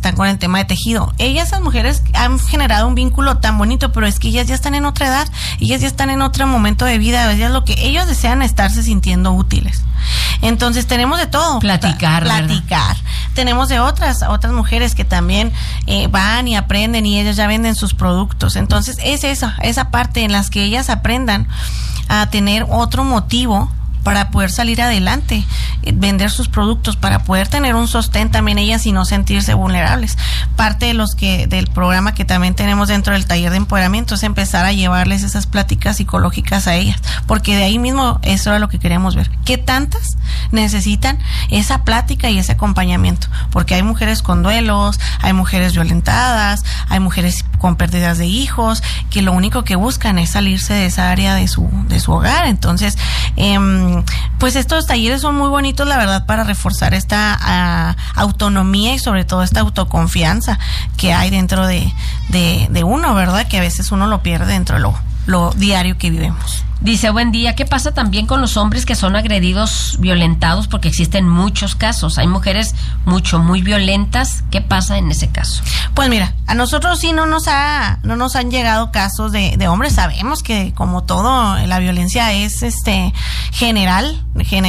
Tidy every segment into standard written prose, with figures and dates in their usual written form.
están con el tema de tejido. Esas mujeres han generado un vínculo tan bonito, pero es que ellas ya están en otra edad, ellas ya están en otro momento de vida, ellas lo que ellos desean estarse sintiendo útiles. Entonces tenemos de todo. Platicar. Tenemos de otras mujeres que también van y aprenden y ellas ya venden sus productos. Entonces es esa parte en las que ellas aprendan a tener otro motivo para poder salir adelante, vender sus productos, para poder tener un sostén también ellas y no sentirse vulnerables. Parte de del programa que también tenemos dentro del taller de empoderamiento es empezar a llevarles esas pláticas psicológicas a ellas, porque de ahí mismo eso era lo que queríamos ver. ¿Qué tantas necesitan esa plática y ese acompañamiento? Porque hay mujeres con duelos, hay mujeres violentadas, hay mujeres con pérdidas de hijos, que lo único que buscan es salirse de esa área de su hogar. Entonces, pues estos talleres son muy bonitos, la verdad, para reforzar esta autonomía y sobre todo esta autoconfianza que hay dentro de uno, ¿verdad? Que a veces uno lo pierde dentro de lo diario que vivimos. Dice, buen día, ¿qué pasa también con los hombres que son agredidos, violentados? Porque existen muchos casos. Hay mujeres muy violentas. ¿Qué pasa en ese caso? Pues mira, a nosotros sí no nos han llegado casos de hombres. Sabemos que como todo, la violencia es general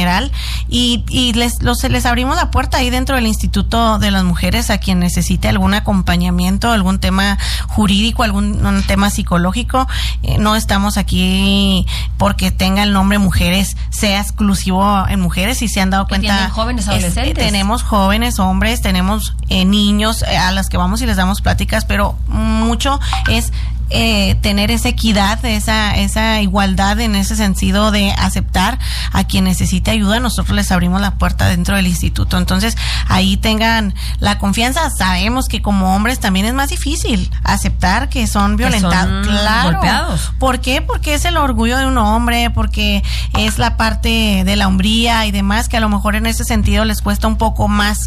y se les abrimos la puerta ahí dentro del Instituto de las Mujeres a quien necesite algún acompañamiento, algún tema jurídico, algún tema psicológico. No estamos aquí porque tenga el nombre mujeres, sea exclusivo en mujeres, y se han dado cuenta. ¿Tienen jóvenes adolescentes? Tenemos jóvenes hombres, tenemos niños a las que vamos y les damos pláticas, pero mucho es tener esa equidad, esa igualdad en ese sentido de aceptar a quien necesite ayuda. Nosotros les abrimos la puerta dentro del instituto. Entonces, ahí tengan la confianza. Sabemos que como hombres también es más difícil aceptar que son violentados. Claro. Golpeados. ¿Por qué? Porque es el orgullo de un hombre, porque es la parte de la hombría y demás, que a lo mejor en ese sentido les cuesta un poco más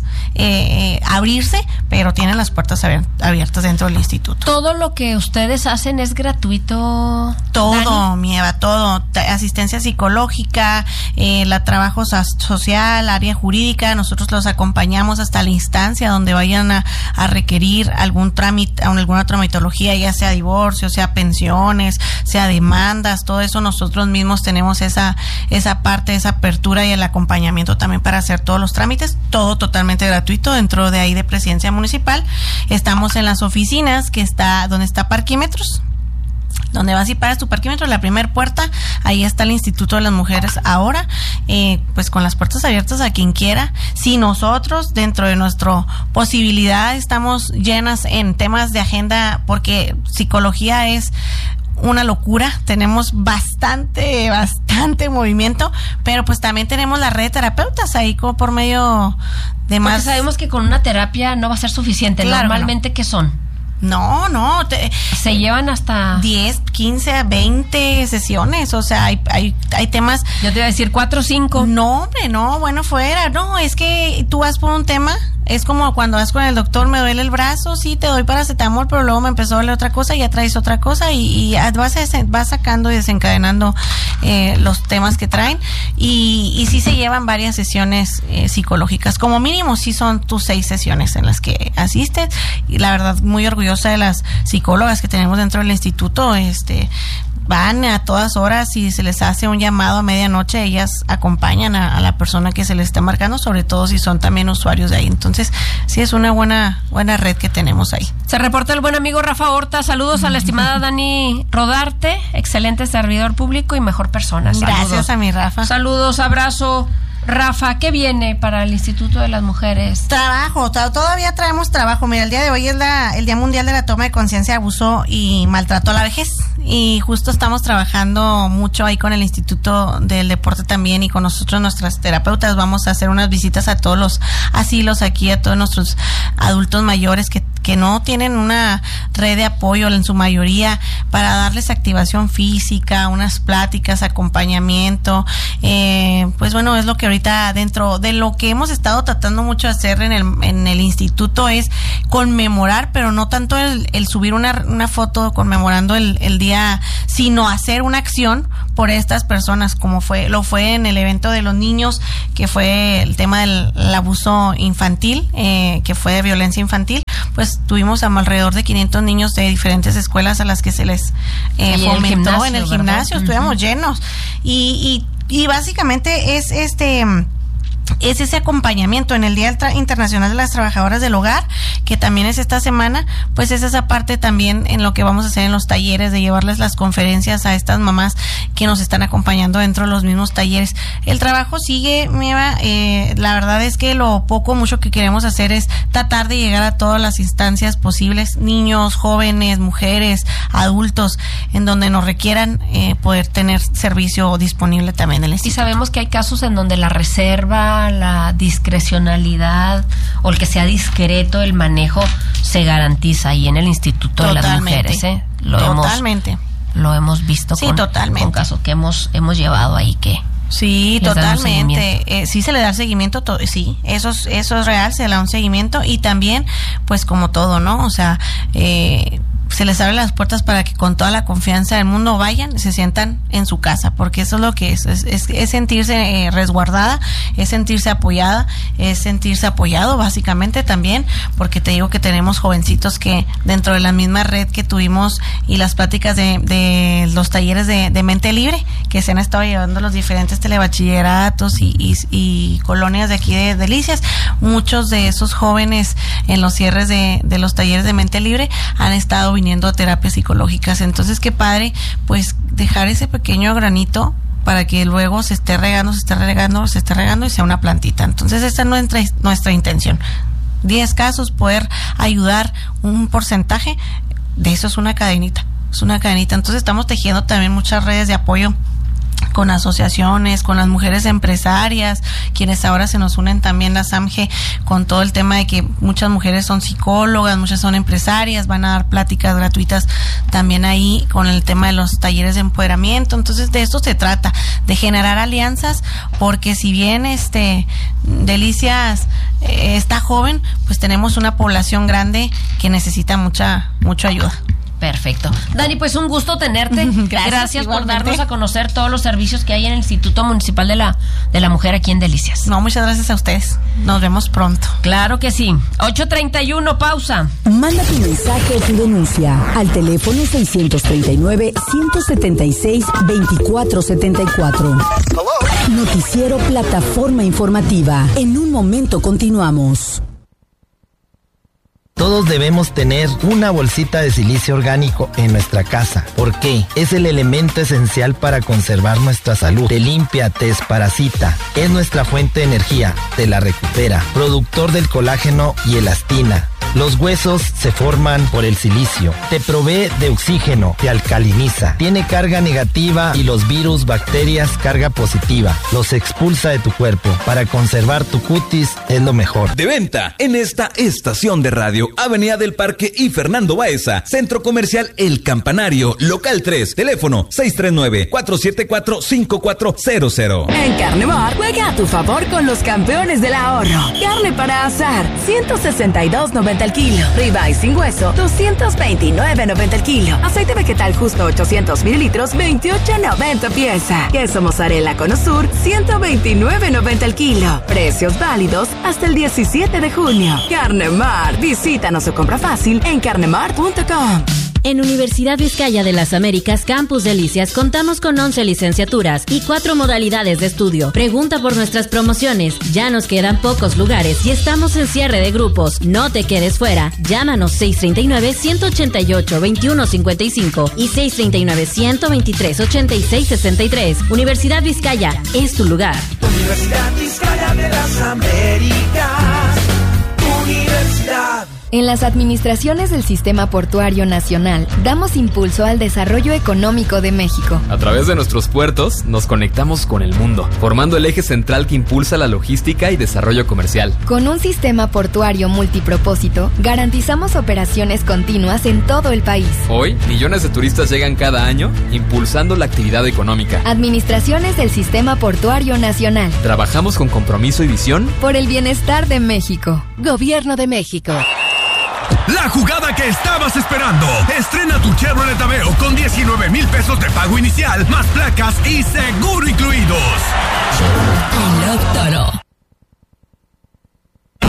abrirse, pero tienen las puertas abiertas dentro del instituto. Todo lo que ustedes hacen es gratuito. Todo, Dani. mi Eva, todo. Asistencia psicológica, trabajo social, área jurídica. Nosotros los acompañamos hasta la instancia donde vayan a requerir algún trámite, alguna tramitología, ya sea divorcio, sea pensiones, sea demandas, todo eso nosotros mismos tenemos esa parte, esa apertura y el acompañamiento también para hacer todos los trámites, todo totalmente gratuito dentro de ahí de Presidencia Municipal. Estamos en las oficinas donde está Parquímetros, donde vas y pagas tu parquímetro, la primera puerta, ahí está el Instituto de las Mujeres ahora, pues con las puertas abiertas a quien quiera. Si nosotros, dentro de nuestra posibilidad, estamos llenas en temas de agenda, porque psicología es una locura, tenemos bastante movimiento, pero pues también tenemos la red de terapeutas ahí como por medio de más. Porque sabemos que con una terapia no va a ser suficiente. Claro, normalmente, ¿qué son? No. Se llevan hasta 10, 15, 20 sesiones, o sea, hay temas. Yo te iba a decir 4 o 5. No, hombre, no, bueno, fuera. No, es que tú vas por un tema. Es como cuando vas con el doctor, me duele el brazo, sí, te doy paracetamol, pero luego me empezó a doler otra cosa y ya traes otra cosa y vas sacando y desencadenando los temas que traen y sí se llevan varias sesiones psicológicas. Como mínimo sí son tus 6 sesiones en las que asistes, y la verdad muy orgullosa de las psicólogas que tenemos dentro del instituto. Van a todas horas y se les hace un llamado a medianoche, ellas acompañan a la persona que se les está marcando, sobre todo si son también usuarios de ahí. Entonces, sí es una buena red que tenemos ahí. Se reporta el buen amigo Rafa Horta. Saludos a la estimada Dani Rodarte, excelente servidor público y mejor persona. Saludos. Gracias a mi Rafa. Saludos, abrazo. Rafa, ¿qué viene para el Instituto de las Mujeres? Trabajo, todavía traemos trabajo. Mira, el día de hoy es el Día Mundial de la Toma de Conciencia de Abuso y Maltrato a la Vejez, y justo estamos trabajando mucho ahí con el Instituto del Deporte también, y con nosotros, nuestras terapeutas, vamos a hacer unas visitas a todos los asilos aquí, a todos nuestros adultos mayores que no tienen una red de apoyo en su mayoría, para darles activación física, unas pláticas, acompañamiento. Pues bueno, es lo que ahorita dentro de lo que hemos estado tratando mucho de hacer en el instituto es conmemorar, pero no tanto el subir una foto conmemorando el día, sino hacer una acción por estas personas, como lo fue en el evento de los niños, que fue el tema del abuso infantil, que fue de violencia infantil. pues tuvimos alrededor de 500 niños de diferentes escuelas a las que se les fomentó en el gimnasio, estuvimos llenos y básicamente es ese acompañamiento en el Día Internacional de las Trabajadoras del Hogar, que también es esta semana, pues es esa parte también en lo que vamos a hacer en los talleres, de llevarles las conferencias a estas mamás que nos están acompañando dentro de los mismos talleres. El trabajo sigue, Mieva, la verdad es que lo poco, mucho que queremos hacer es tratar de llegar a todas las instancias posibles, niños, jóvenes, mujeres, adultos, en donde nos requieran poder tener servicio disponible también en el instituto. Y sabemos que hay casos en donde la reserva, la discrecionalidad o el que sea discreto el manejo se garantiza ahí en el Instituto de las Mujeres, Totalmente. Lo hemos visto con casos que hemos llevado ahí que sí, totalmente. Sí se le da seguimiento, sí, eso es real, se le da un seguimiento y también, pues como todo, ¿no? O sea, se les abre las puertas para que con toda la confianza del mundo vayan y se sientan en su casa, porque eso es lo que es sentirse resguardada, es sentirse apoyada, es sentirse apoyado básicamente también, porque te digo que tenemos jovencitos que dentro de la misma red que tuvimos y las pláticas de los talleres de mente libre que se han estado llevando los diferentes telebachilleratos y colonias de aquí de Delicias, muchos de esos jóvenes en los cierres de los talleres de mente libre han estado viniendo a terapias psicológicas. Entonces, qué padre, pues, dejar ese pequeño granito para que luego se esté regando y sea una plantita. Entonces, esa es nuestra intención. 10 casos, poder ayudar un porcentaje, de eso es una cadenita. Entonces, estamos tejiendo también muchas redes de apoyo con asociaciones, con las mujeres empresarias, quienes ahora se nos unen también la SAMGE con todo el tema de que muchas mujeres son psicólogas, muchas son empresarias, van a dar pláticas gratuitas también ahí con el tema de los talleres de empoderamiento. Entonces de esto se trata, de generar alianzas, porque si bien Delicias está joven, pues tenemos una población grande que necesita mucha ayuda. Perfecto. Dani, pues un gusto tenerte. Gracias por darnos a conocer todos los servicios que hay en el Instituto Municipal de la Mujer aquí en Delicias. No, muchas gracias a ustedes. Nos vemos pronto. Claro que sí. 8:31, pausa. Manda tu mensaje o tu denuncia al teléfono 639-176-2474. Noticiero Plataforma Informativa. En un momento continuamos. Todos debemos tener una bolsita de silicio orgánico en nuestra casa. ¿Por qué? Es el elemento esencial para conservar nuestra salud. Te limpia, te desparasita. Es nuestra fuente de energía. Te la recupera. Productor del colágeno y elastina. Los huesos se forman por el silicio. Te provee de oxígeno, te alcaliniza. Tiene carga negativa y los virus, bacterias, carga positiva. Los expulsa de tu cuerpo. Para conservar tu cutis es lo mejor. De venta en esta estación de radio, Avenida del Parque y Fernando Baeza, Centro Comercial El Campanario, Local 3, teléfono 639-474-5400. En Carnemar, juega a tu favor con los campeones del ahorro. Carne para asar, 162.90 el kilo. Ribeye sin hueso, 229.90 el kilo. Aceite vegetal justo 800 mililitros, 28.90 pieza. Queso mozzarella con Osur, 129.90 el kilo. Precios válidos hasta el 17 de junio. Carnemar, visítanos o compra fácil en carnemar.com. En Universidad Vizcaya de las Américas, Campus Delicias, contamos con 11 licenciaturas y 4 modalidades de estudio. Pregunta por nuestras promociones. Ya nos quedan pocos lugares y estamos en cierre de grupos. No te quedes fuera. Llámanos 639-188-2155 y 639-123-8663. Universidad Vizcaya es tu lugar. Universidad Vizcaya de las Américas. Universidad. En las administraciones del Sistema Portuario Nacional, damos impulso al desarrollo económico de México. A través de nuestros puertos, nos conectamos con el mundo, formando el eje central que impulsa la logística y desarrollo comercial. Con un sistema portuario multipropósito, garantizamos operaciones continuas en todo el país. Hoy, millones de turistas llegan cada año, impulsando la actividad económica. Administraciones del Sistema Portuario Nacional. Trabajamos con compromiso y visión por el bienestar de México. Gobierno de México. La jugada que estabas esperando. Estrena tu Chevrolet Aveo con 19,000 pesos de pago inicial, más placas y seguro incluidos. Chevrolet Toro.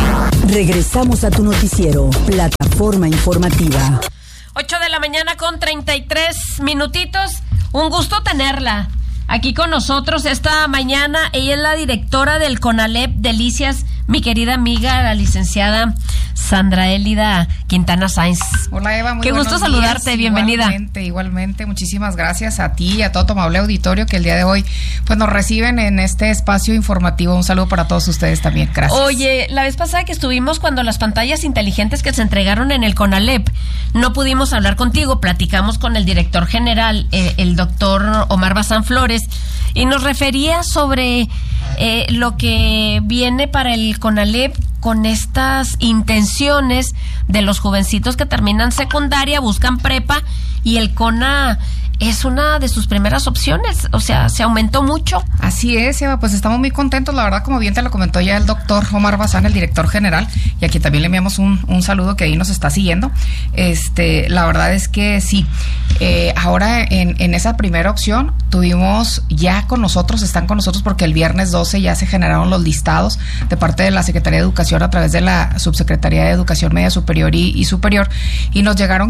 Regresamos a tu noticiero, Plataforma Informativa. 8 de la mañana con 33 minutitos. Un gusto tenerla aquí con nosotros esta mañana. Ella es la directora del CONALEP Delicias, mi querida amiga, la licenciada Sandra Elida Quintana Sáenz. Hola, Eva, muy qué buenos gusto saludarte, días. bienvenida. Igualmente, muchísimas gracias a ti y a todo tu amable auditorio que el día de hoy pues nos reciben en este espacio informativo. Un saludo para todos ustedes también, gracias. Oye, la vez pasada que estuvimos cuando las pantallas inteligentes que se entregaron en el CONALEP, no pudimos hablar contigo, platicamos con el director general, el doctor Omar Bazán Flores, y nos refería sobre lo que viene para el CONALEP con estas intenciones de los jovencitos que terminan secundaria, buscan prepa, y el CONA es una de sus primeras opciones, o sea, se aumentó mucho. Así es, Eva, pues estamos muy contentos, la verdad, como bien te lo comentó ya el doctor Omar Bazán, el director general, y aquí también le enviamos un saludo que ahí nos está siguiendo. La verdad es que sí, ahora en esa primera opción tuvimos ya con nosotros, están con nosotros porque el viernes 12 ya se generaron los listados de parte de la Secretaría de Educación a través de la Subsecretaría de Educación Media Superior y Superior, y nos llegaron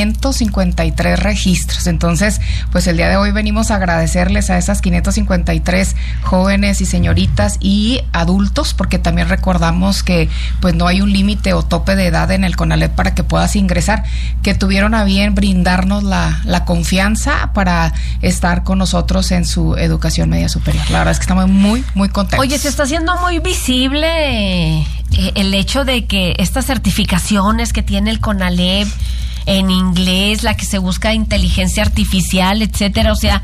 553 registros. Entonces, pues el día de hoy venimos a agradecerles a esas 553 jóvenes y señoritas y adultos, porque también recordamos que pues no hay un límite o tope de edad en el CONALEP para que puedas ingresar, que tuvieron a bien brindarnos la confianza para estar con nosotros en su educación media superior. La verdad es que estamos muy, muy contentos. Oye, se está haciendo muy visible el hecho de que estas certificaciones que tiene el CONALEP en inglés, la que se busca inteligencia artificial, etcétera, o sea,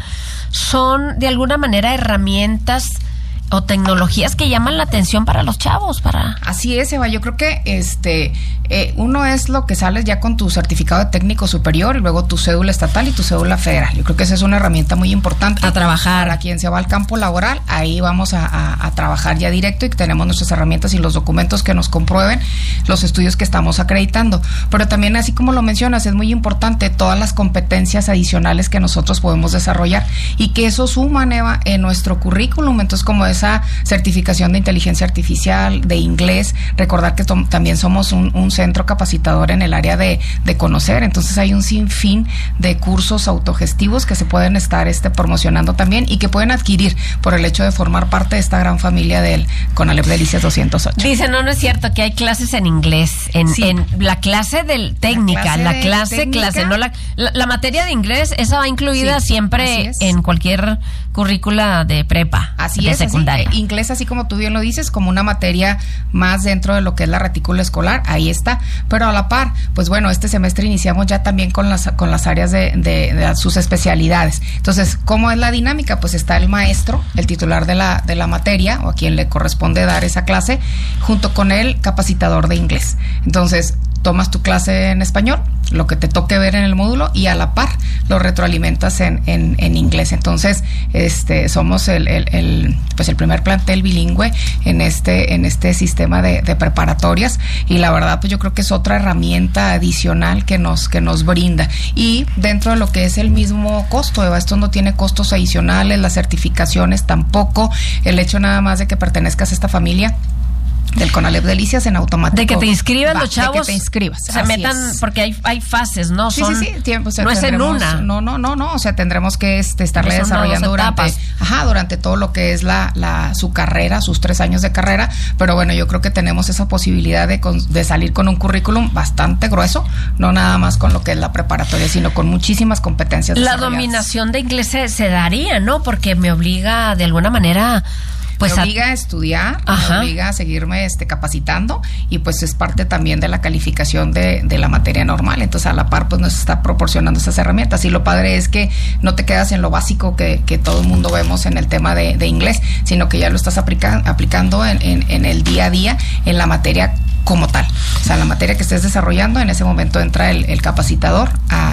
son de alguna manera herramientas o tecnologías que llaman la atención para los chavos, Así es, Eva, yo creo que uno es lo que sales ya con tu certificado de técnico superior y luego tu cédula estatal y tu cédula federal. Yo creo que esa es una herramienta muy importante. A trabajar. Para quien se va al campo laboral, ahí vamos a trabajar ya directo y tenemos nuestras herramientas y los documentos que nos comprueben los estudios que estamos acreditando. Pero también, así como lo mencionas, es muy importante todas las competencias adicionales que nosotros podemos desarrollar y que eso suman, Eva, en nuestro currículum. Entonces, como esa certificación de inteligencia artificial, de inglés, recordar que también somos un centro capacitador en el área de conocer, entonces hay un sinfín de cursos autogestivos que se pueden estar promocionando también y que pueden adquirir por el hecho de formar parte de esta gran familia del CONALEP Delicias 208. Dicen, no es cierto, que hay clases en inglés, en la clase del técnica, la clase, no la materia de inglés, esa va incluida siempre en cualquier currícula de prepa, de secundaria. Inglés, así como tú bien lo dices, como una materia más dentro de lo que es la retícula escolar, ahí está, pero a la par, pues bueno, este semestre iniciamos ya también con las áreas de sus especialidades. Entonces, ¿cómo es la dinámica? Pues está el maestro, el titular de la materia, o a quien le corresponde dar esa clase, junto con el capacitador de inglés. Entonces, tomas tu clase en español, lo que te toque ver en el módulo, y a la par lo retroalimentas en inglés. Entonces, somos el primer plantel bilingüe en este sistema de preparatorias, y la verdad pues yo creo que es otra herramienta adicional que nos brinda, y dentro de lo que es el mismo costo, Eva, esto no tiene costos adicionales, las certificaciones tampoco, el hecho nada más de que pertenezcas a esta familia del CONALEP Delicias en automático. De que te inscriban los chavos. De que te inscribas. Se metan, porque hay fases, ¿no? Sí. Pues, no es en una. No. O sea, tendremos que estarle desarrollando durante todo lo que es su carrera, sus 3 años de carrera. Pero bueno, yo creo que tenemos esa posibilidad de salir con un currículum bastante grueso, no nada más con lo que es la preparatoria, sino con muchísimas competencias. La dominación de inglés se daría, ¿no? Porque me obliga de alguna manera. Pues me obliga a estudiar, me obliga a seguirme capacitando, y pues es parte también de la calificación de la materia normal. Entonces, a la par pues nos está proporcionando esas herramientas, y lo padre es que no te quedas en lo básico que todo el mundo vemos en el tema de inglés, sino que ya lo estás aplicando en el día a día, en la materia como tal. O sea, la materia que estés desarrollando, en ese momento entra el capacitador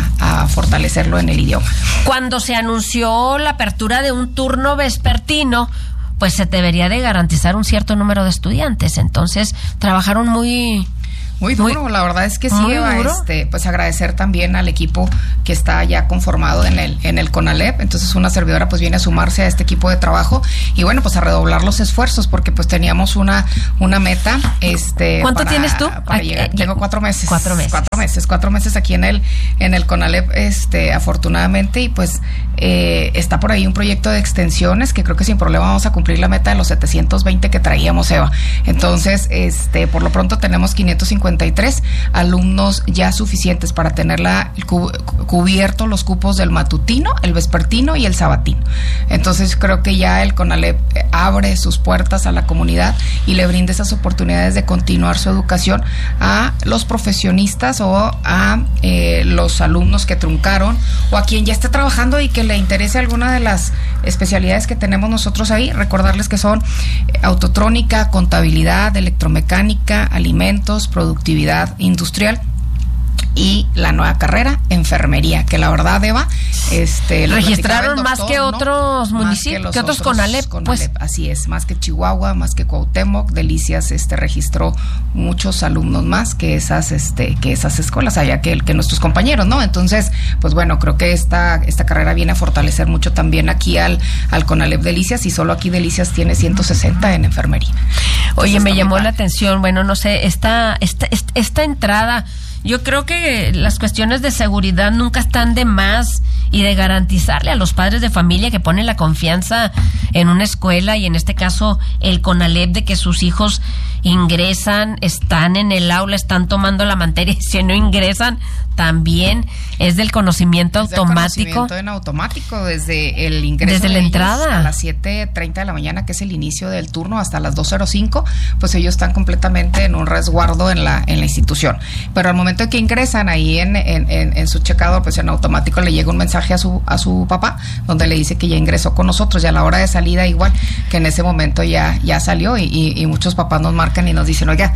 a fortalecerlo en el idioma. Cuando se anunció la apertura de un turno vespertino, pues se debería de garantizar un cierto número de estudiantes. Entonces, trabajaron muy Muy duro, la verdad es que sí, Eva, pues agradecer también al equipo que está ya conformado en el CONALEP. Entonces una servidora pues viene a sumarse a este equipo de trabajo y bueno, pues a redoblar los esfuerzos porque pues teníamos una meta. ¿Cuánto tienes tú? Para llegar, tengo 4 meses. 4 meses. 4 meses aquí en el CONALEP, afortunadamente, y pues está por ahí un proyecto de extensiones que creo que sin problema vamos a cumplir la meta de los 720 que traíamos, Eva. Entonces, por lo pronto tenemos 553 alumnos ya suficientes para tener cubierto los cupos del matutino, el vespertino y el sabatino. Entonces creo que ya el CONALEP abre sus puertas a la comunidad y le brinda esas oportunidades de continuar su educación a los profesionistas o a los alumnos que truncaron o a quien ya esté trabajando y que le interese alguna de las especialidades que tenemos nosotros ahí. Recordarles que son autotrónica, contabilidad, electromecánica, alimentos, productividad industrial y la nueva carrera, enfermería, que la verdad, Eva, registraron más que otros municipios, que otros CONALEP, pues. Así es, más que Chihuahua, más que Cuauhtémoc. Delicias registró muchos alumnos más que esas escuelas allá que nuestros compañeros, ¿no? Entonces, pues bueno, creo que esta carrera viene a fortalecer mucho también aquí al CONALEP Delicias, y solo aquí Delicias tiene 160 en enfermería. Oye, entonces, me llamó la atención, bueno, no sé, esta entrada. Yo creo que las cuestiones de seguridad nunca están de más, y de garantizarle a los padres de familia que ponen la confianza en una escuela, y en este caso el CONALEP, de que sus hijos ingresan, están en el aula, están tomando la materia, y si no ingresan también es del conocimiento automático. Conocimiento en automático desde el ingreso, desde la entrada a las 7:30 de la mañana, que es el inicio del turno, hasta las 2:05, pues ellos están completamente en un resguardo en la institución. Pero al momento de que ingresan ahí en su checador, pues en automático le llega un mensaje a su papá, donde le dice que ya ingresó con nosotros, y a la hora de salida igual, que en ese momento ya salió, y muchos papás nos marcan y nos dicen, oiga,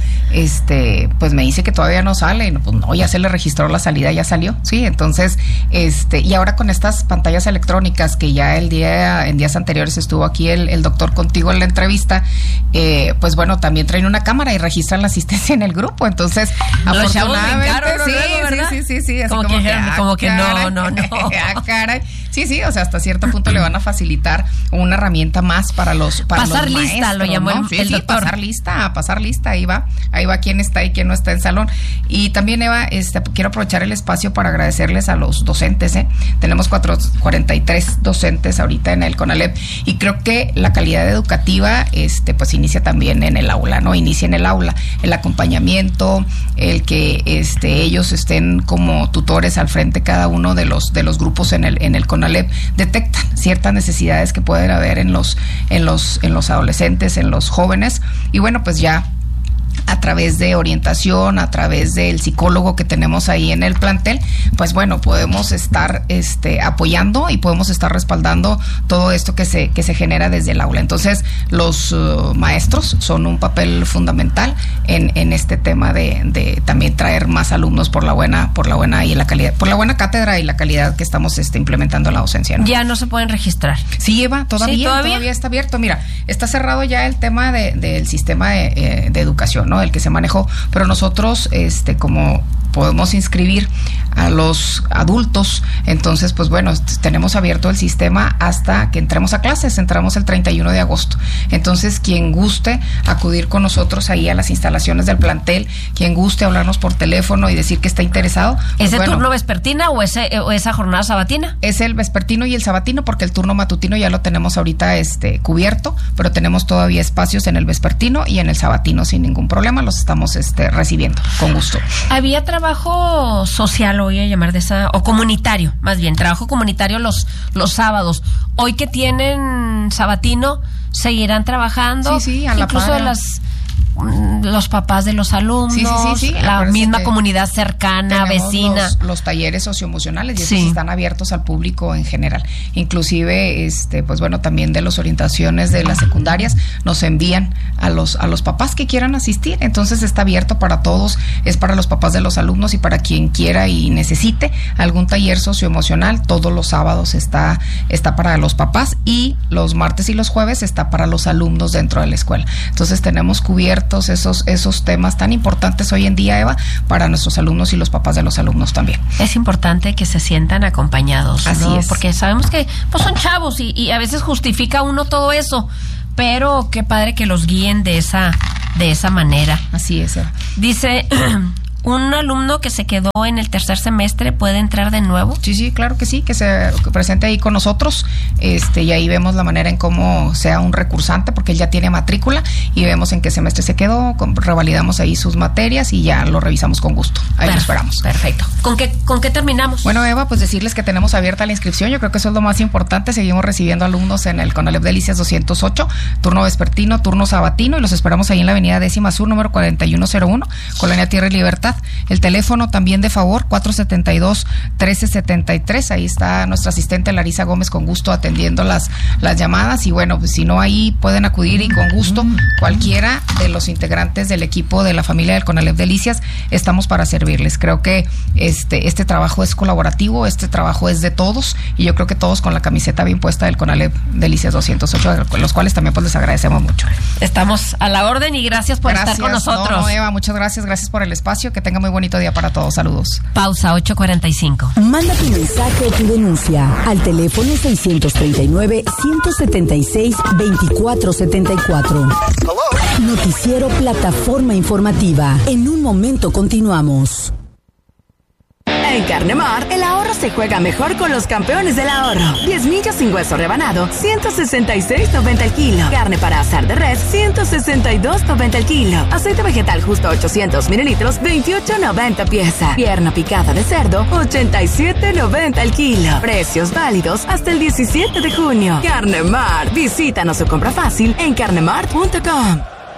pues me dice que todavía no sale, y pues no, ya se le registró la salida, ya salió, sí. Entonces, y ahora con estas pantallas electrónicas, que ya en días anteriores estuvo aquí el doctor contigo en la entrevista, pues bueno, también traen una cámara y registran la asistencia en el grupo. Entonces, afortunadamente, sí, así como que no. Caray. Sí, o sea, hasta cierto punto le van a facilitar una herramienta más para los pasar los lista, maestros, lo llamó ¿no? el doctor. Pasar lista, ahí va quién está y quién no está en salón. Y también, Eva, quiero aprovechar el espacio para agradecerles a los docentes, Tenemos 43 docentes ahorita en el CONALEP, y creo que la calidad educativa, pues inicia también en el aula, ¿no? Inicia en el aula, el acompañamiento, el que ellos estén como tutores al frente cada uno de los grupos en el CONALEP, detectan ciertas necesidades que pueden haber en los adolescentes, en los jóvenes, y bueno, pues ya a través de orientación, a través del psicólogo que tenemos ahí en el plantel, pues bueno, podemos estar apoyando y podemos estar respaldando todo esto que se genera desde el aula. Entonces, los maestros son un papel fundamental en este tema de también traer más alumnos por la buena y la calidad, por la buena cátedra y la calidad que estamos implementando en la docencia, ¿no? Ya no se pueden registrar. Sí, Eva, todavía está abierto. Mira, está cerrado ya el tema del sistema de educación, ¿no? El que se manejó, pero nosotros, como podemos inscribir a los adultos, entonces pues bueno, tenemos abierto el sistema hasta que entremos a clases. Entramos el 31 de agosto, entonces quien guste acudir con nosotros ahí a las instalaciones del plantel, quien guste hablarnos por teléfono y decir que está interesado. Pues ¿ese turno vespertina o esa jornada sabatina? Es el vespertino y el sabatino, porque el turno matutino ya lo tenemos ahorita cubierto, pero tenemos todavía espacios en el vespertino y en el sabatino sin ningún problema, los estamos recibiendo con gusto. Había trabajo social, voy a llamar o comunitario, más bien, trabajo comunitario los sábados. Hoy que tienen sabatino, ¿seguirán trabajando? Sí, a la incluso par. Los papás de los alumnos, la misma comunidad cercana, vecina. Los talleres socioemocionales, y esos están abiertos al público en general. Inclusive, pues bueno, también de las orientaciones de las secundarias nos envían a los papás que quieran asistir. Entonces está abierto para todos, es para los papás de los alumnos y para quien quiera y necesite algún taller socioemocional. Todos los sábados está para los papás, y los martes y los jueves está para los alumnos dentro de la escuela. Entonces tenemos cubiertos esos temas tan importantes hoy en día, Eva, para nuestros alumnos y los papás de los alumnos también. Es importante que se sientan acompañados, así ¿no? es. Porque sabemos que pues son chavos y a veces justifica uno todo eso, pero qué padre que los guíen de esa manera. Así es, Eva. Dice... ¿Un alumno que se quedó en el tercer semestre puede entrar de nuevo? Sí, claro que sí, que se presente ahí con nosotros, y ahí vemos la manera en cómo sea un recursante, porque él ya tiene matrícula, y vemos en qué semestre se quedó, revalidamos ahí sus materias y ya lo revisamos con gusto. Ahí lo esperamos. Perfecto. ¿Con qué terminamos? Bueno, Eva, pues decirles que tenemos abierta la inscripción, yo creo que eso es lo más importante. Seguimos recibiendo alumnos en el CONALEP Delicias 208, turno vespertino, turno sabatino, y los esperamos ahí en la avenida 10ª Sur, número 4101, Colonia Tierra y Libertad. El teléfono también de favor, 472-1373. Ahí está nuestra asistente Larisa Gómez con gusto atendiendo las llamadas. Y bueno, pues si no, ahí pueden acudir y con gusto cualquiera de los integrantes del equipo de la familia del CONALEP Delicias, estamos para servirles. Creo que este trabajo es colaborativo, este trabajo es de todos, y yo creo que todos con la camiseta bien puesta del CONALEP Delicias 208, los cuales también pues les agradecemos mucho. Estamos a la orden y gracias por estar con nosotros. No, Eva, muchas gracias por el espacio, que tenga muy bonito día para todos, saludos. Pausa, 8:45. Manda tu mensaje o tu denuncia al teléfono 639-176-2474. Noticiero Plataforma Informativa. En un momento continuamos. En Carnemar, el ahorro se juega mejor con los campeones del ahorro. 10 millos sin hueso rebanado, 166.90 el kilo. Carne para asar de res, 162.90 el kilo. Aceite vegetal justo 800 mililitros, 28.90 pieza. Pierna picada de cerdo, 87.90 el kilo. Precios válidos hasta el 17 de junio. Carnemar, visítanos o compra fácil en carnemar.com.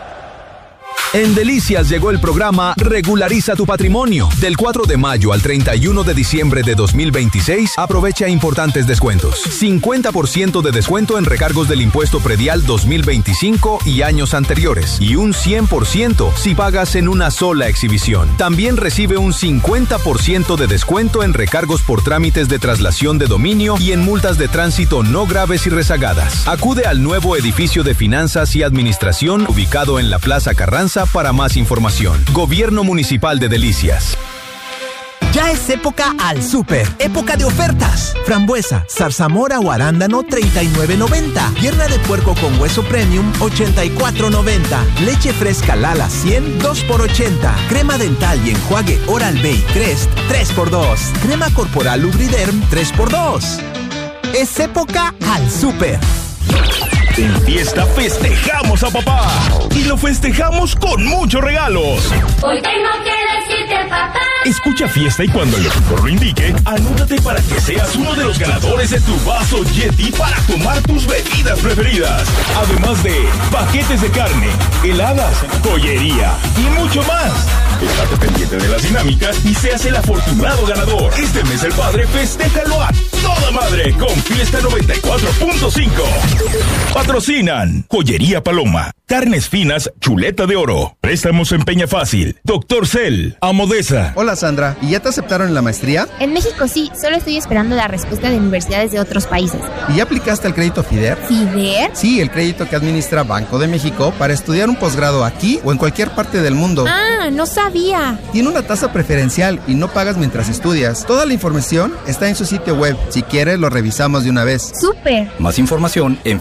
En Delicias llegó el programa Regulariza tu Patrimonio. Del 4 de mayo al 31 de diciembre de 2026, aprovecha importantes descuentos. 50% de descuento en recargos del impuesto predial 2025 y años anteriores. Y un 100% si pagas en una sola exhibición. También recibe un 50% de descuento en recargos por trámites de traslación de dominio y en multas de tránsito no graves y rezagadas. Acude al nuevo edificio de finanzas y administración ubicado en la Plaza Carranza para más información. Gobierno Municipal de Delicias. Ya es época al súper. Época de ofertas. Frambuesa, zarzamora o arándano, $39.90. Pierna de puerco con hueso premium, $84.90. Leche fresca Lala 100, 2 por $80. Crema dental y enjuague Oral-B y Crest, 3x2. Crema corporal Lubriderm, 3x2. Es época al súper. En Fiesta festejamos a papá y lo festejamos con muchos regalos. Hoy tengo que decirte, papá. Escucha Fiesta y cuando el locutor lo indique, anótate para que seas uno de los ganadores de tu vaso Yeti para tomar tus bebidas preferidas. Además de paquetes de carne, heladas, joyería y mucho más. Estate pendiente de las dinámicas y seas el afortunado ganador. Este mes el padre festéjalo a toda madre con Fiesta 94.5. Patrocinan Joyería Paloma, Carnes Finas Chuleta de Oro, Préstamos en Peña Fácil, Dr. Cel, Amodesa. Hola Sandra, ¿y ya te aceptaron en la maestría? En México sí, solo estoy esperando la respuesta de universidades de otros países. ¿Y ya aplicaste el crédito FIDER? ¿FIDER? Sí, el crédito que administra Banco de México para estudiar un posgrado aquí o en cualquier parte del mundo. Ah, no sabía. Tiene una tasa preferencial y no pagas mientras estudias. Toda la información está en su sitio web. Si quieres, lo revisamos de una vez. ¡Súper! Más información en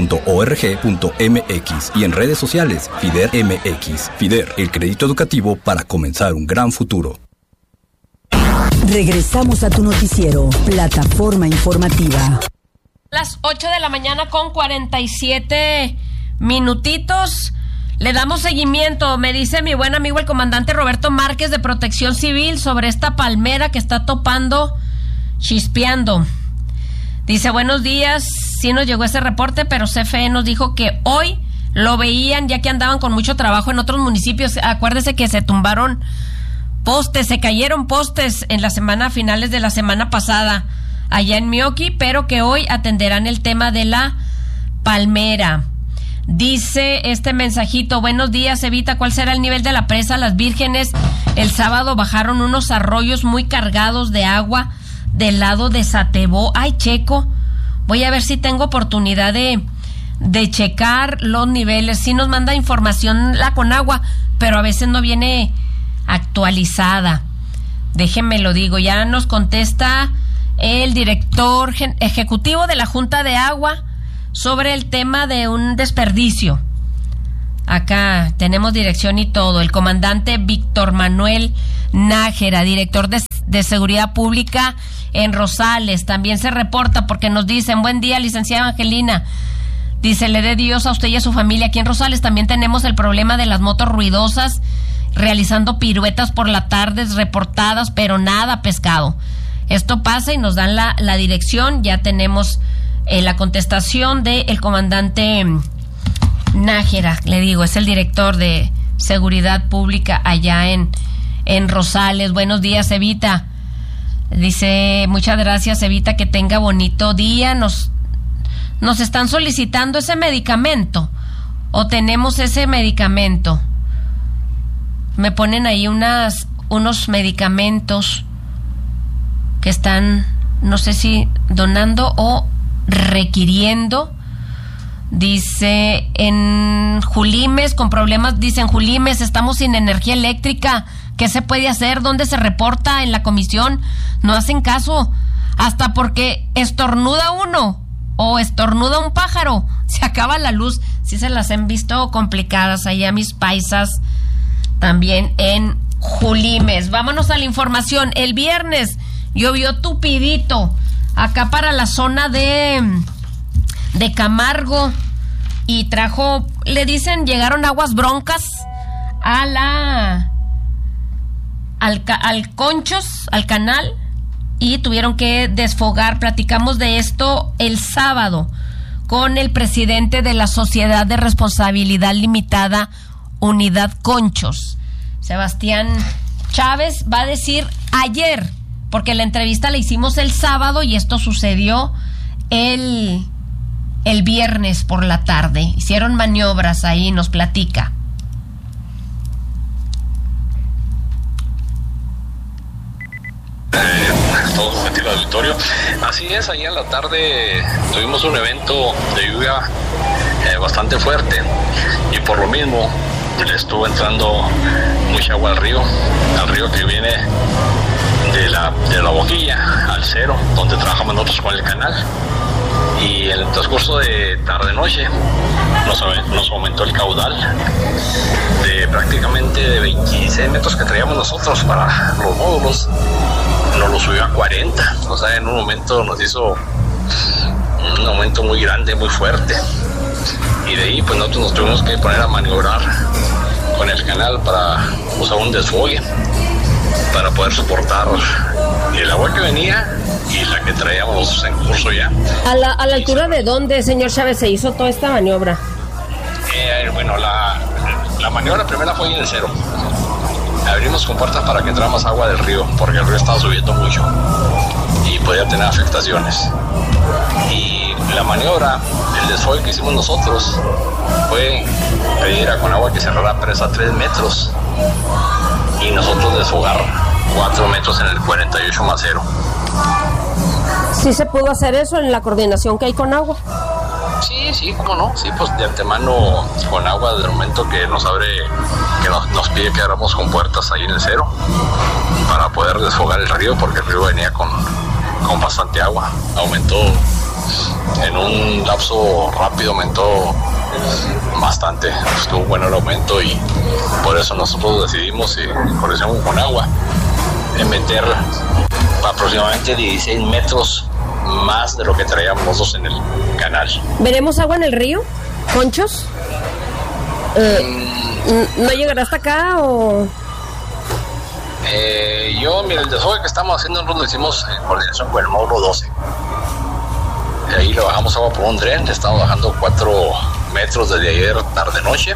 fider.org.mx y en redes sociales FIDER MX. FIDER, el crédito educativo para comenzar un gran futuro. Regresamos a tu noticiero, Plataforma Informativa. Las 8 de la mañana con 47 minutitos. Le damos seguimiento, me dice mi buen amigo el comandante Roberto Márquez de Protección Civil sobre esta palmera que está topando, chispeando. Dice, buenos días, sí nos llegó ese reporte, pero CFE nos dijo que hoy lo veían ya que andaban con mucho trabajo en otros municipios. Acuérdese que se tumbaron postes, se cayeron postes en la semana, finales de la semana pasada, allá en Mioqui, pero que hoy atenderán el tema de la palmera. Dice este mensajito, buenos días, Evita, ¿cuál será el nivel de la presa Las Vírgenes? El sábado bajaron unos arroyos muy cargados de agua del lado de Satebó. Ay, checo, voy a ver si tengo oportunidad de checar los niveles. Sí nos manda información la Conagua, pero a veces no viene actualizada. Déjenme lo digo, ya nos contesta el director ejecutivo de la Junta de Agua sobre el tema de un desperdicio. Acá tenemos dirección y todo. El comandante Víctor Manuel Nájera, director de Seguridad Pública en Rosales, también se reporta porque nos dicen: buen día, licenciada Angelina. Dice: le dé Dios a usted y a su familia. Aquí en Rosales también tenemos el problema de las motos ruidosas realizando piruetas por la tarde, reportadas, pero nada pescado. Esto pasa y nos dan la dirección. Ya tenemos la contestación del comandante Nájera, le digo, es el director de Seguridad Pública allá en Rosales. Buenos días, Evita. Dice: muchas gracias, Evita, que tenga bonito día. Nos están solicitando ese medicamento, o tenemos ese medicamento. Me ponen ahí unos medicamentos que están, no sé si donando o requiriendo. Dice: en Julimes, con problemas, dicen Julimes, estamos sin energía eléctrica. ¿Qué se puede hacer? ¿Dónde se reporta? En la comisión no hacen caso, hasta porque estornuda uno o estornuda un pájaro, se acaba la luz. Sí se las han visto complicadas allá mis paisas también en Julimes. Vámonos a la información. El viernes llovió tupidito acá para la zona de Camargo y trajo, le dicen, llegaron aguas broncas al Conchos, al canal, y tuvieron que desfogar. Platicamos de esto el sábado con el presidente de la Sociedad de Responsabilidad Limitada Unidad Conchos, Sebastián Chávez. Va a decir ayer, porque la entrevista la hicimos el sábado y esto sucedió el viernes por la tarde. Hicieron maniobras ahí, nos platica. Todo objetivo del auditorio. Así es, ahí en la tarde tuvimos un evento de lluvia bastante fuerte, y por lo mismo le estuvo entrando mucha agua al río que viene de la boquilla al cero, donde trabajamos nosotros con el canal. Y en el transcurso de tarde-noche nos aumentó el caudal de prácticamente de 26 metros que traíamos nosotros para los módulos, nos lo subió a 40. O sea, en un momento nos hizo un aumento muy grande, muy fuerte, y de ahí pues nosotros nos tuvimos que poner a maniobrar con el canal para usar un desfogue para poder soportar el agua que venía y la que traíamos en curso ya. ¿A la altura de dónde, señor Chávez, se hizo toda esta maniobra? Bueno, la maniobra primera fue en el cero. Abrimos compuertas para que entrara más agua del río, porque el río estaba subiendo mucho y podía tener afectaciones. Y la maniobra, el desfogue que hicimos nosotros, fue pedir a Conagua que cerrara presa 3 metros y nosotros desfogar 4 metros en el 48+0. ¿Sí se pudo hacer eso en la coordinación que hay con agua? Sí, cómo no. Sí, pues de antemano con agua, desde el momento que nos abre, que nos pide que abramos con puertas ahí en el cero para poder desfogar el río, porque el río venía con bastante agua. Aumentó en un lapso rápido, aumentó bastante. Estuvo bueno el aumento y por eso nosotros decidimos, en coordinación con agua, en meter aproximadamente 16 metros más de lo que traíamos nosotros en el canal. ¿Veremos agua en el río, Conchos? ¿No llegará hasta acá o...? Mira, el desfogue que estamos haciendo nosotros lo hicimos en coordinación con el módulo 12. De ahí le bajamos agua por un dren, le estamos bajando 4 metros desde ayer tarde-noche.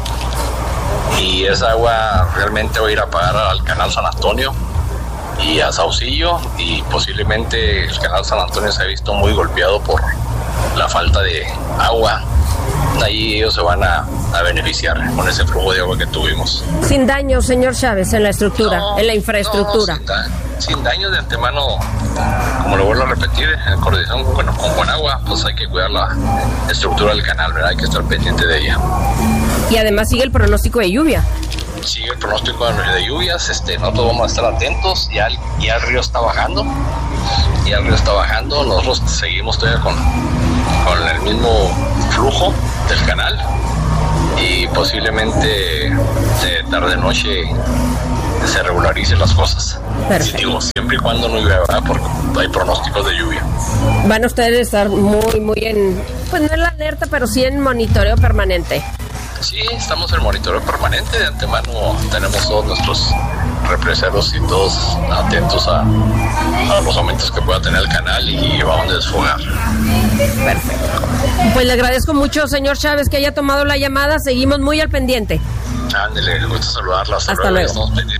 Y esa agua realmente va a ir a parar al canal San Antonio y a Saucillo, y posiblemente el canal San Antonio se ha visto muy golpeado por la falta de agua. Ahí ellos se van a beneficiar con ese flujo de agua que tuvimos. Sin daño, señor Chávez, en la estructura, en la infraestructura. Sin daño de antemano, como lo vuelvo a repetir, en coordinación con agua, pues hay que cuidar la estructura del canal, ¿verdad? Hay que estar pendiente de ella. Y además sigue el pronóstico de lluvia. sigue el pronóstico de lluvias. Nosotros vamos a estar atentos. Ya el río está bajando. Nosotros seguimos todavía con el mismo flujo del canal y posiblemente de tarde-noche se regularicen las cosas. Perfecto. Digo, siempre y cuando no llueva, porque hay pronósticos de lluvia. Van ustedes a estar muy en, pues no en la alerta, pero sí en monitoreo permanente. Sí, estamos en monitoreo permanente. De antemano tenemos todos nuestros represeros y todos atentos a los aumentos que pueda tener el canal y vamos a desfogar. Perfecto. Pues le agradezco mucho, señor Chávez, que haya tomado la llamada. Seguimos muy al pendiente. Ándele, gusto saludarla. Hasta luego. Estamos pendientes.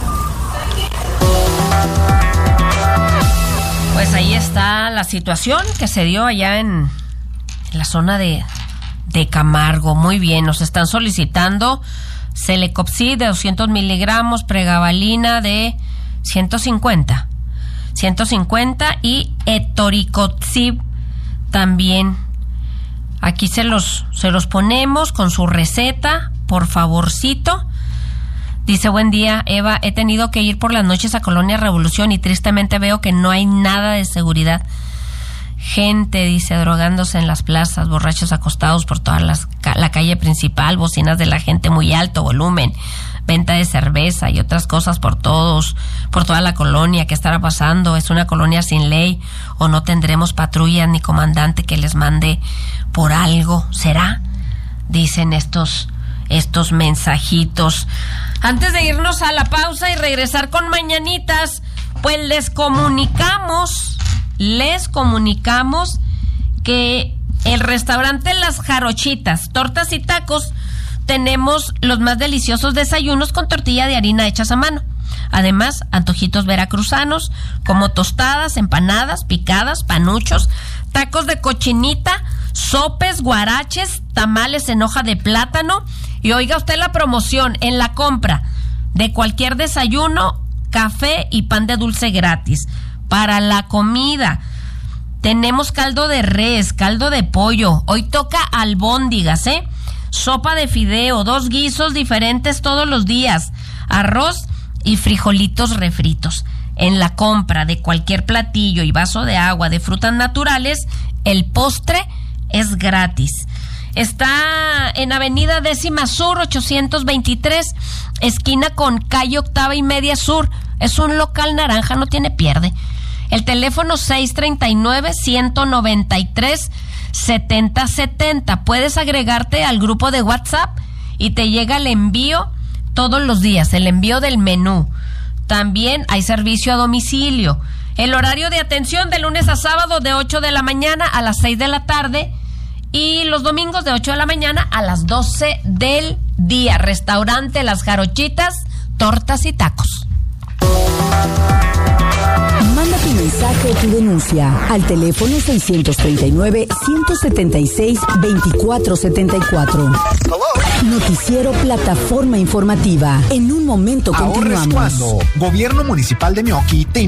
Pues ahí está la situación que se dio allá en la zona de Camargo. Muy bien, nos están solicitando Celecoxib de 200 miligramos, pregabalina de 150 y etoricoxib también. Aquí se los ponemos con su receta, por favorcito. Dice, buen día, Eva, he tenido que ir por las noches a Colonia Revolución y tristemente veo que no hay nada de seguridad. Gente, dice, drogándose en las plazas, borrachos acostados por toda la calle principal, bocinas de la gente muy alto volumen, venta de cerveza y otras cosas por toda la colonia. ¿Qué estará pasando? ¿Es una colonia sin ley o no tendremos patrulla ni comandante que les mande por algo? ¿Será? Dicen estos mensajitos. Antes de irnos a la pausa y regresar con mañanitas, pues les comunicamos que el restaurante Las Jarochitas, tortas y tacos, tenemos los más deliciosos desayunos con tortilla de harina hechas a mano. Además, antojitos veracruzanos como tostadas, empanadas, picadas, panuchos, tacos de cochinita, sopes, guaraches, tamales en hoja de plátano. Y oiga usted la promoción: en la compra de cualquier desayuno, café y pan de dulce gratis. Para la comida tenemos caldo de res, caldo de pollo, hoy toca albóndigas, sopa de fideo, 2 guisos diferentes todos los días, arroz y frijolitos refritos. En la compra de cualquier platillo y vaso de agua de frutas naturales, el postre es gratis. Está en Avenida 10ª Sur, 823, esquina con calle 8ª y media Sur. Es un local naranja, no tiene pierde. El teléfono 639-193-7070. Puedes agregarte al grupo de WhatsApp y te llega el envío todos los días, el envío del menú. También hay servicio a domicilio. El horario de atención de lunes a sábado de 8 de la mañana a las 6 de la tarde y los domingos de 8 de la mañana a las 12 del día. Restaurante Las Jarochitas, tortas y tacos. Manda tu mensaje o tu denuncia al teléfono 639-176-2474. Noticiero Plataforma Informativa. En un momento continuamos. Ahorres cuando Gobierno Municipal de Meoqui te